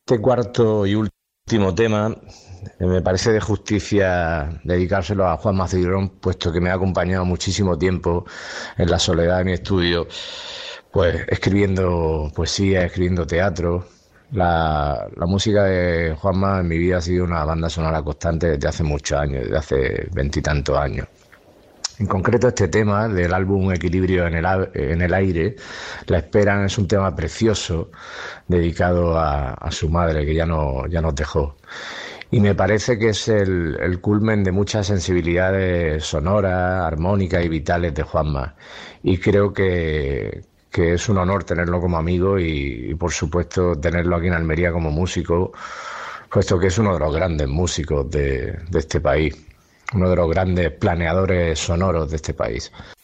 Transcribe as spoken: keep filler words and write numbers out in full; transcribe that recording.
Este cuarto y último tema eh, me parece de justicia dedicárselo a Juan Macedrón, puesto que me ha acompañado muchísimo tiempo en la soledad de mi estudio, pues escribiendo poesía, escribiendo teatro. La, la música de Juanma en mi vida ha sido una banda sonora constante desde hace muchos años, desde hace veintitantos años. En concreto, este tema del álbum Equilibrio en el, a- en el aire, La Esperan, es un tema precioso dedicado a, a su madre que ya, no, ya nos dejó. Y me parece que es el, el culmen de muchas sensibilidades sonoras, armónicas y vitales de Juanma. Y creo que, que es un honor tenerlo como amigo y, y, por supuesto, tenerlo aquí en Almería como músico, puesto que es uno de los grandes músicos de, de este país, uno de los grandes planeadores sonoros de este país.